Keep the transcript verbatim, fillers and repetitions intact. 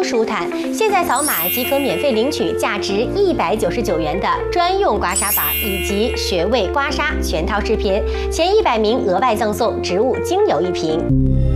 舒坦。现在扫码即可免费领取价值一百九十九元的专用刮痧板以及穴位刮痧全套视频，前一百名额外赠送植物精油一瓶。